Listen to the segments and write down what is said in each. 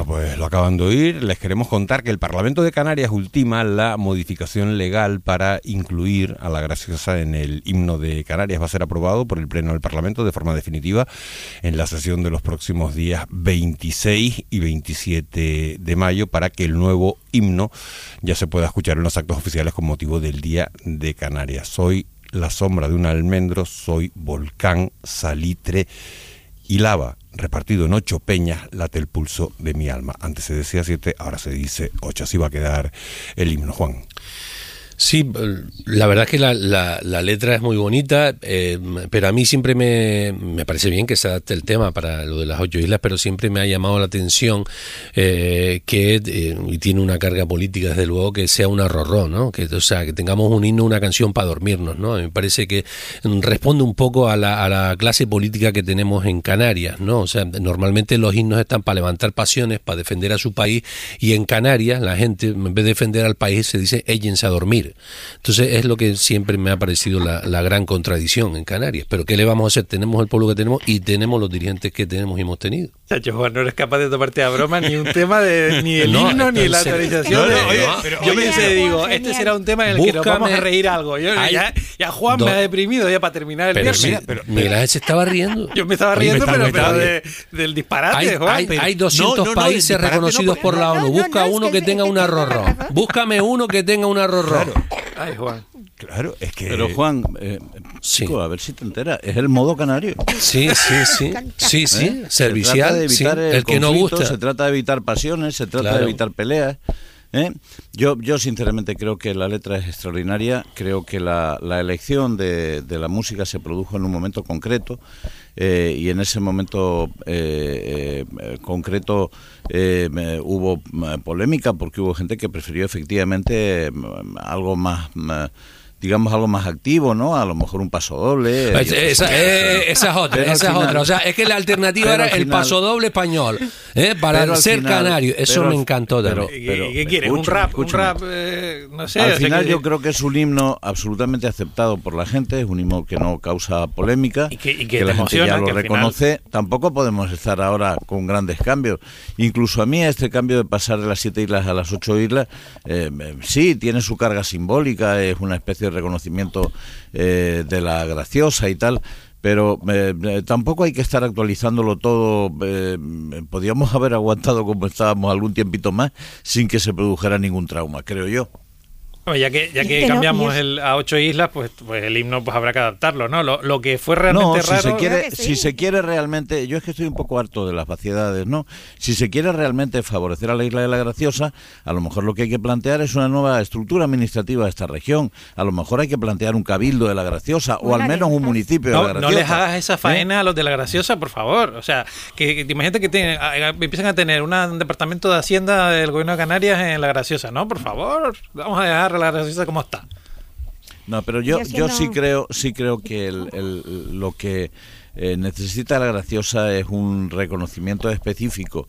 Bueno, pues lo acaban de oír. Les queremos contar que el Parlamento de Canarias ultima la modificación legal para incluir a la graciosa en el himno de Canarias. Va a ser aprobado por el Pleno del Parlamento de forma definitiva en la sesión de los próximos días 26 y 27 de mayo para que el nuevo himno ya se pueda escuchar en los actos oficiales con motivo del Día de Canarias. Soy la sombra de un almendro, soy volcán, salitre y lava, repartido en 8 peñas, late el pulso de mi alma. Antes se decía 7, ahora se dice 8. Así va a quedar el himno, Juan. Sí, la verdad es que la letra es muy bonita, pero a mí siempre me parece bien que se adapte el tema para lo de las 8 islas, pero siempre me ha llamado la atención y tiene una carga política desde luego, que sea un arrorró, ¿no? Que tengamos un himno, una canción para dormirnos, ¿no? A mí me parece que responde un poco a la clase política que tenemos en Canarias, ¿no? O sea, normalmente los himnos están para levantar pasiones, para defender a su país, y en Canarias la gente, en vez de defender al país, se dice éllense a dormir. Entonces es lo que siempre me ha parecido la gran contradicción en Canarias. Pero ¿qué le vamos a hacer? Tenemos el pueblo que tenemos y tenemos los dirigentes que tenemos y hemos tenido. Chacho, Juan, no eres capaz de tomarte a broma ni un tema ni el himno ni la actualización. Yo digo, este será un tema en el que nos vamos a reír algo. Ya Juan me ha deprimido ya para terminar el viernes. Miguel Ángel se estaba riendo. Yo me estaba riendo, pero del disparate, Juan. Hay 200 países reconocidos por la ONU. Busca uno que tenga un arrorró. Búscame uno que tenga un arrorró. Ay, Juan. Claro, es que... Pero Juan, chico, a ver si te enteras, es el modo canario. Sí. Servicial, el que no gusta. Se trata de evitar pasiones, se trata de evitar peleas. Yo sinceramente creo que la letra es extraordinaria. Creo que la elección de la música se produjo en un momento concreto, y en ese momento concreto hubo polémica, porque hubo gente que prefirió efectivamente algo más... digamos algo más activo, ¿no? A lo mejor un paso doble. Esa es otra. O sea, es que la alternativa era el paso doble español, para ser canario. Eso me encantó. Pero ¿qué quieres? ¿Un rap? No sé. Al final yo creo que es un himno absolutamente aceptado por la gente, es un himno que no causa polémica, y que la gente ya lo que reconoce. Tampoco podemos estar ahora con grandes cambios. Incluso a mí este cambio de pasar de las 7 islas a las 8 islas, sí, tiene su carga simbólica, es una especie de reconocimiento de la graciosa y tal, pero tampoco hay que estar actualizándolo todo. Podríamos haber aguantado como estábamos algún tiempito más sin que se produjera ningún trauma, creo yo. Bueno, ya que cambiamos a 8 islas, pues el himno pues habrá que adaptarlo, ¿no? Lo que fue realmente raro... Si se quiere realmente... Yo es que estoy un poco harto de las vaciedades, ¿no? Si se quiere realmente favorecer a la isla de la Graciosa, a lo mejor lo que hay que plantear es una nueva estructura administrativa de esta región. A lo mejor hay que plantear un cabildo de la Graciosa, o al menos un municipio de la Graciosa. No les hagas esa faena a los de la Graciosa, por favor. O sea, que imagínate que empiezan a tener un departamento de Hacienda del Gobierno de Canarias en la Graciosa. No, por favor, vamos a dejar la Graciosa como está. No, pero yo sí creo que lo que necesita la Graciosa es un reconocimiento específico,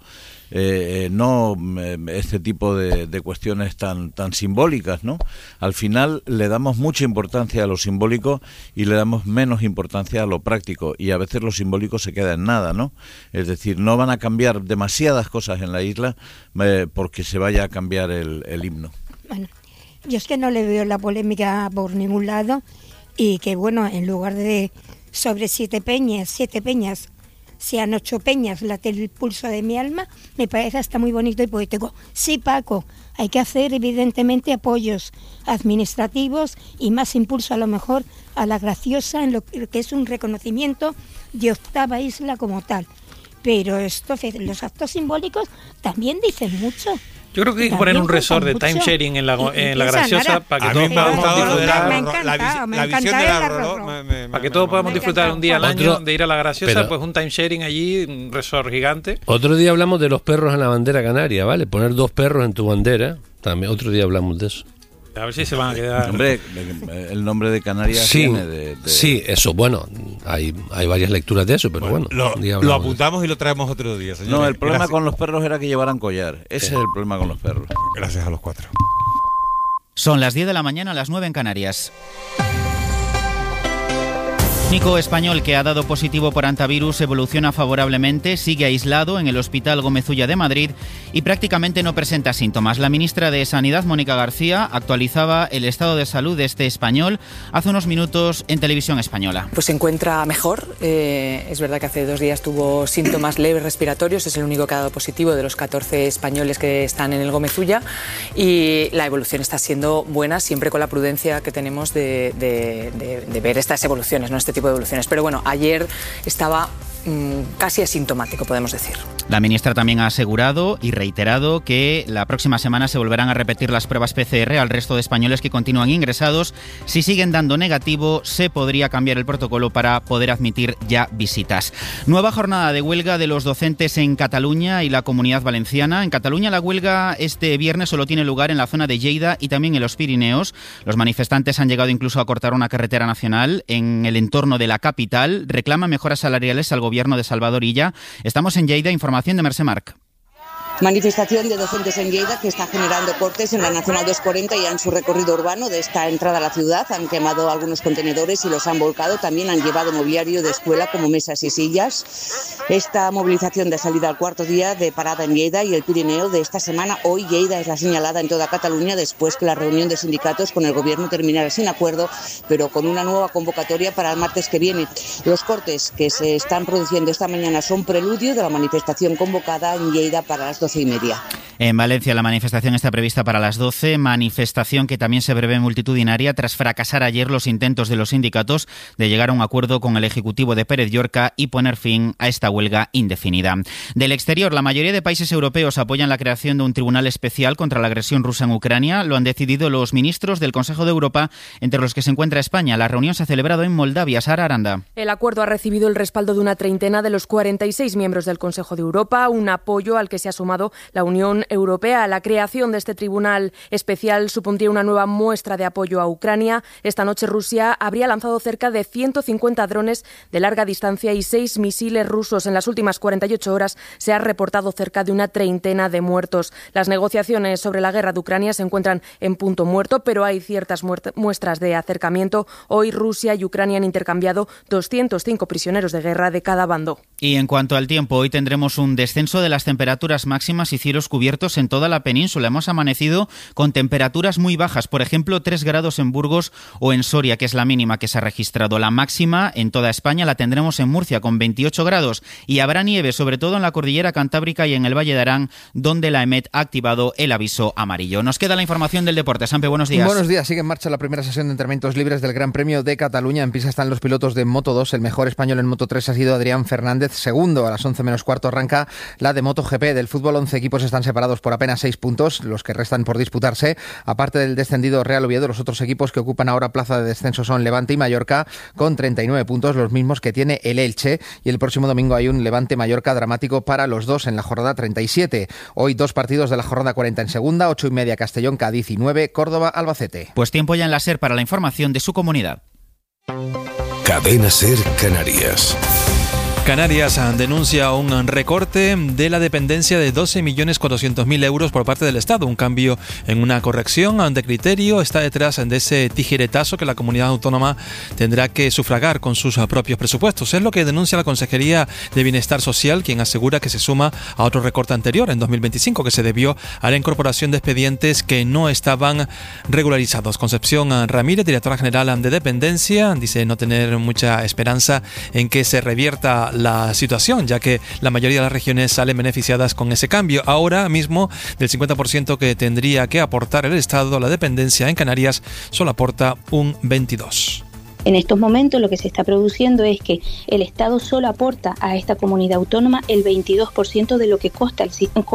no este tipo de cuestiones tan simbólicas, ¿no? Al final le damos mucha importancia a lo simbólico y le damos menos importancia a lo práctico, y a veces lo simbólico se queda en nada, ¿no? Es decir, no van a cambiar demasiadas cosas en la isla porque se vaya a cambiar el himno. Bueno, yo es que no le veo la polémica por ningún lado, y que bueno, en lugar de sobre 7 peñas sean 8 peñas, late el pulso de mi alma, me parece hasta muy bonito y poético. Sí, Paco, hay que hacer evidentemente apoyos administrativos y más impulso a lo mejor a la Graciosa en lo que es un reconocimiento de 8ª isla como tal. Pero los actos simbólicos también dicen mucho. Yo creo que hay que poner un resort de timesharing en la Graciosa para que todos podamos disfrutar. La visión del arrorró. Para que todos podamos disfrutar un día al año de ir a la Graciosa, pues un timesharing allí, un resort gigante. Otro día hablamos de los perros en la bandera canaria, ¿vale? Poner 2 perros en tu bandera. También otro día hablamos de eso. A ver si se van a quedar... Hombre, el nombre de Canarias viene de... Sí, eso, bueno, hay varias lecturas de eso, pero bueno. Lo apuntamos y lo traemos otro día, señores. No, el problema con los perros era que llevaran collar. Ese es el problema con los perros. Gracias a los 4. Son las 10 de la mañana, las 9 en Canarias. único español que ha dado positivo por hantavirus evoluciona favorablemente, sigue aislado en el Hospital Gómez Ulla de Madrid y prácticamente no presenta síntomas. La ministra de Sanidad, Mónica García, actualizaba el estado de salud de este español hace unos minutos en Televisión Española. Pues se encuentra mejor. Es verdad que hace 2 días tuvo síntomas leves respiratorios, es el único que ha dado positivo de los 14 españoles que están en el Gómez Ulla, y la evolución está siendo buena, siempre con la prudencia que tenemos de ver estas evoluciones, ¿no? Este tipo de evoluciones. Pero bueno, ayer estaba casi asintomático, podemos decir. La ministra también ha asegurado y reiterado que la próxima semana se volverán a repetir las pruebas PCR al resto de españoles que continúan ingresados. Si siguen dando negativo, se podría cambiar el protocolo para poder admitir ya visitas. Nueva jornada de huelga de los docentes en Cataluña y la Comunidad Valenciana. En Cataluña la huelga este viernes solo tiene lugar en la zona de Lleida y también en los Pirineos. Los manifestantes han llegado incluso a cortar una carretera nacional en el entorno de la capital. Reclaman mejoras salariales al gobierno de Salvador Illa. Estamos en Lleida, información de Mercè Marc. Manifestación de docentes en Lleida que está generando cortes en la Nacional 240 y en su recorrido urbano de esta entrada a la ciudad. Han quemado algunos contenedores y los han volcado. También han llevado mobiliario de escuela como mesas y sillas. Esta movilización de salida al cuarto día de parada en Lleida y el Pirineo de esta semana. Hoy Lleida es la señalada en toda Cataluña después que la reunión de sindicatos con el gobierno terminara sin acuerdo, pero con una nueva convocatoria para el martes que viene. Los cortes que se están produciendo esta mañana son preludio de la manifestación convocada en Lleida para las 12:30. En Valencia la manifestación está prevista para las 12, manifestación que también se prevé multitudinaria tras fracasar ayer los intentos de los sindicatos de llegar a un acuerdo con el Ejecutivo de Pérez Llorca y poner fin a esta huelga indefinida. Del exterior, la mayoría de países europeos apoyan la creación de un tribunal especial contra la agresión rusa en Ucrania. Lo han decidido los ministros del Consejo de Europa, entre los que se encuentra España. La reunión se ha celebrado en Moldavia. Sara Aranda. El acuerdo ha recibido el respaldo de una treintena de los 46 miembros del Consejo de Europa, un apoyo al que se ha sumado la Unión Europea. La creación de este tribunal especial supondría una nueva muestra de apoyo a Ucrania. Esta noche Rusia habría lanzado cerca de 150 drones de larga distancia y 6 misiles rusos. En las últimas 48 horas se ha reportado cerca de una treintena de muertos. Las negociaciones sobre la guerra de Ucrania se encuentran en punto muerto, pero hay ciertas muestras de acercamiento. Hoy Rusia y Ucrania han intercambiado 205 prisioneros de guerra de cada bando. Y en cuanto al tiempo, hoy tendremos un descenso de las temperaturas máximas y cielos cubiertos en toda la península. Hemos amanecido con temperaturas muy bajas, por ejemplo 3 grados en Burgos o en Soria, que es la mínima que se ha registrado. La máxima en toda España la tendremos en Murcia con 28 grados y habrá nieve, sobre todo en la cordillera cantábrica y en el Valle de Arán, donde la EMET ha activado el aviso amarillo. Nos queda la información del deporte. Sampe, buenos días. Buenos días. Sigue en marcha la primera sesión de entrenamientos libres del Gran Premio de Cataluña. En pista están los pilotos de Moto2. El mejor español en Moto3 ha sido Adrián Fernández. Segundo, a las 11 menos cuarto arranca la de MotoGP. Del fútbol, 11 equipos están separados por apenas 6 puntos, los que restan por disputarse. Aparte del descendido Real Oviedo, los otros equipos que ocupan ahora plaza de descenso son Levante y Mallorca, con 39 puntos, los mismos que tiene el Elche. Y el próximo domingo hay un Levante-Mallorca dramático para los dos en la jornada 37. Hoy 2 partidos de la jornada 40 en segunda, 8:30 Castellón-Cádiz y 9 Córdoba-Albacete. Pues tiempo ya en la SER para la información de su comunidad. Cadena SER Canarias. Canarias denuncia un recorte de la dependencia de 12.400.000 euros por parte del Estado. Un cambio en una corrección de criterio está detrás de ese tijeretazo que la comunidad autónoma tendrá que sufragar con sus propios presupuestos. Es lo que denuncia la Consejería de Bienestar Social, quien asegura que se suma a otro recorte anterior en 2025 que se debió a la incorporación de expedientes que no estaban regularizados. Concepción Ramírez, directora general de Dependencia, dice no tener mucha esperanza en que se revierta la situación, ya que la mayoría de las regiones salen beneficiadas con ese cambio. Ahora mismo, del 50% que tendría que aportar el Estado a la dependencia en Canarias, solo aporta un 22%. En estos momentos lo que se está produciendo es que el Estado solo aporta a esta comunidad autónoma el 22% de lo que costa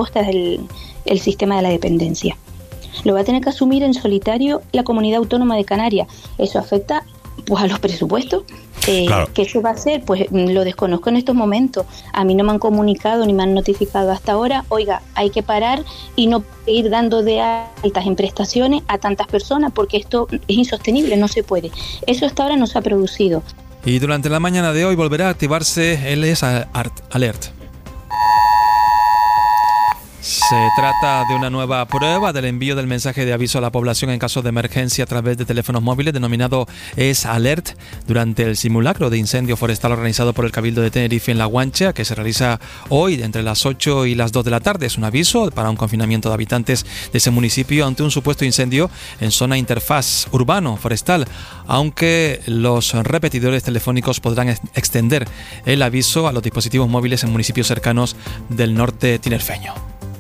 el sistema de la dependencia. Lo va a tener que asumir en solitario la comunidad autónoma de Canarias. Eso afecta pues a los presupuestos. Claro. ¿Qué se va a hacer? Pues lo desconozco en estos momentos. A mí no me han comunicado ni me han notificado hasta ahora. Oiga, hay que parar y no ir dando de altas en prestaciones a tantas personas porque esto es insostenible, no se puede. Eso hasta ahora no se ha producido. Y durante la mañana de hoy volverá a activarse el Alert. Se trata de una nueva prueba del envío del mensaje de aviso a la población en caso de emergencia a través de teléfonos móviles, denominado S-Alert, durante el simulacro de incendio forestal organizado por el Cabildo de Tenerife en La Guancha, que se realiza hoy entre las 8 y las 2 de la tarde. Es un aviso para un confinamiento de habitantes de ese municipio ante un supuesto incendio en zona interfaz urbano-forestal, aunque los repetidores telefónicos podrán extender el aviso a los dispositivos móviles en municipios cercanos del norte tinerfeño.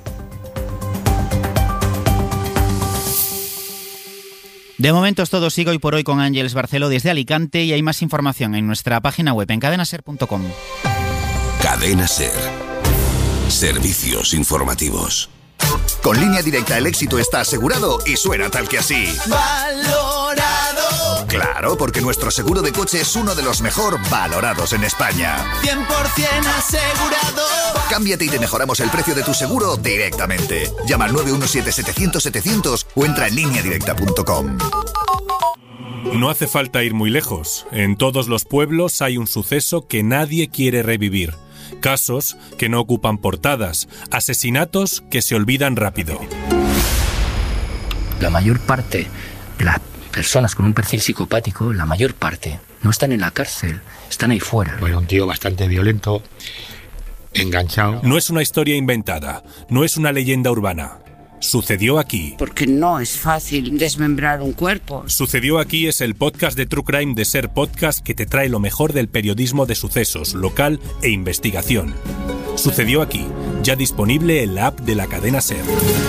De momento es todo. Sigo hoy por hoy con Ángeles Barceló desde Alicante, y hay más información en nuestra página web en cadenaser.com. Cadena Ser. Servicios informativos. Con Línea Directa el éxito está asegurado y suena tal que así. ¡Valorado! Claro, porque nuestro seguro de coche es uno de los mejor valorados en España. 100% asegurado. Cámbiate y te mejoramos el precio de tu seguro directamente. Llama al 917-700-700 o entra en lineadirecta.com. No hace falta ir muy lejos. En todos los pueblos hay un suceso que nadie quiere revivir. Casos que no ocupan portadas, asesinatos que se olvidan rápido. La mayor parte de las personas con un perfil psicopático, la mayor parte, no están en la cárcel, están ahí fuera. Bueno, un tío bastante violento, enganchado. No es una historia inventada, no es una leyenda urbana. Sucedió aquí. Porque no es fácil desmembrar un cuerpo. Sucedió aquí es el podcast de True Crime de Ser Podcast, que te trae lo mejor del periodismo de sucesos, local e investigación. Sucedió aquí, ya disponible en la app de la cadena Ser.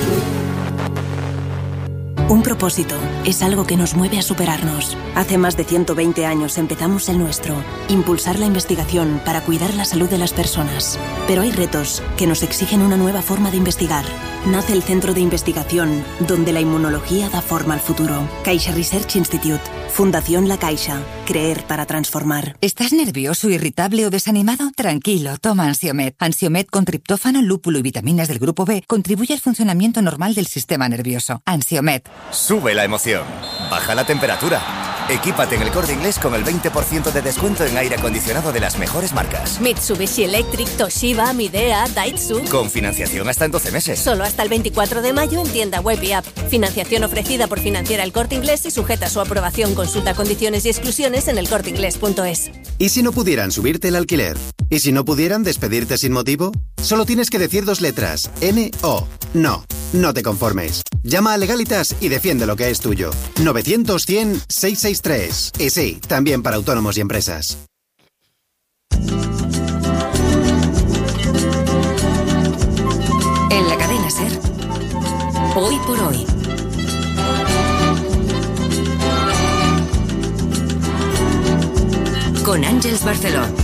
Un propósito es algo que nos mueve a superarnos. Hace más de 120 años empezamos el nuestro, impulsar la investigación para cuidar la salud de las personas. Pero hay retos que nos exigen una nueva forma de investigar. Nace el Centro de Investigación, donde la inmunología da forma al futuro. Caixa Research Institute, Fundación La Caixa, creer para transformar. ¿Estás nervioso, irritable o desanimado? Tranquilo, toma Ansiomed. Ansiomed con triptófano, lúpulo y vitaminas del grupo B contribuye al funcionamiento normal del sistema nervioso. Ansiomed. Sube la emoción, baja la temperatura. Equípate en El Corte Inglés con el 20% de descuento en aire acondicionado de las mejores marcas. Mitsubishi Electric, Toshiba, Midea, Daihatsu. Con financiación hasta en 12 meses. Solo hasta el 24 de mayo en tienda web y app. Financiación ofrecida por Financiera El Corte Inglés y sujeta a su aprobación. Consulta condiciones y exclusiones en elcorteinglés.es. ¿Y si no pudieran subirte el alquiler? ¿Y si no pudieran despedirte sin motivo? Solo tienes que decir 2 letras. N-O. No. No te conformes. Llama a Legalitas y defiende lo que es tuyo. 900-100-663. Y sí, también para autónomos y empresas. En la cadena Ser, hoy por hoy. Con Ángeles Barceló.